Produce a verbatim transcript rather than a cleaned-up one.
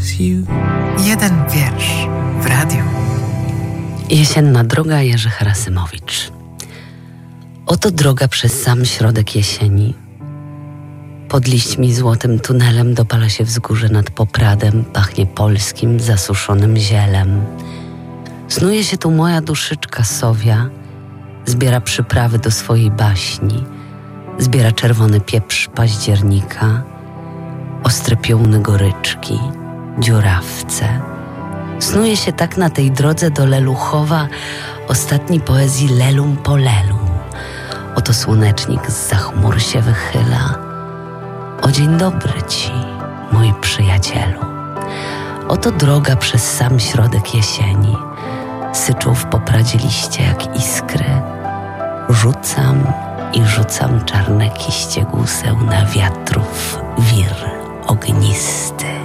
is you. Jeden wiersz w radiu. Jesienna droga, Jerzy Harasymowicz. Oto droga przez sam środek jesieni. Pod liśćmi złotym tunelem dopala się wzgórze nad Popradem, pachnie polskim, zasuszonym zielem. Snuje się tu moja duszyczka sowia, zbiera przyprawy do swojej baśni, zbiera czerwony pieprz października, ostre piołuny goryczki, dziurawce. Snuje się tak na tej drodze do Leluchowa ostatni poezji Lelum po lelum. Oto słonecznik zza chmur się wychyla. O dzień dobry ci, mój przyjacielu. Oto droga przez sam środek jesieni. Syczą w Popradzie liście jak iskry. Rzucam i rzucam czarne kiście guseł na wiatrów wir ognisty.